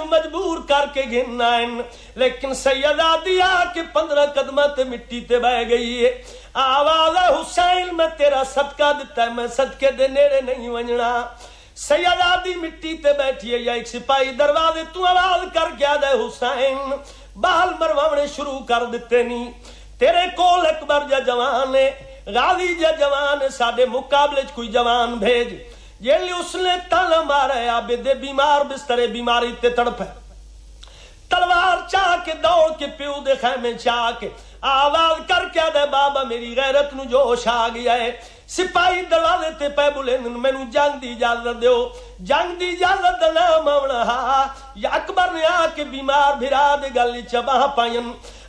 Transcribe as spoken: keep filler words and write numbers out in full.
मजबूर करके गिनना है। लेकिन सैयदा दिया कि पंद्रह कदम ते मिट्टी ते बह गई है। आवाज है हुसैन मैं तेरा सदका दिता है, मैं सदके दे नेड़े नहीं वंजना। सैयदा दी मिट्टी ते बैठी है या एक सिपाही दरवाजे तू आवाज कर क्या दे हुसैन बाल मरवाने शुरू कर दिते नी। तेरे कोल अकबर जा जवान है, गाजी जा जवान है, साडे मुकाबले च कोई जवान भेज। ये उसने ताना मारा आबिदे बीमार बिस्तरे बीमारी ते तड़प है। तलवार चाह के दौड़ के प्यू दे खैमे चाह के आवाज कर क्या दे बाबा मेरी गैरत नु जोश आ गया है। सिपाही दरवाजे ते पै बुले मैनू जंग दी इजाजत दो। जंग दी इजाजत ना मावना हा या अकबर ने आके बीमार भिरा दे गल च बाह पायन।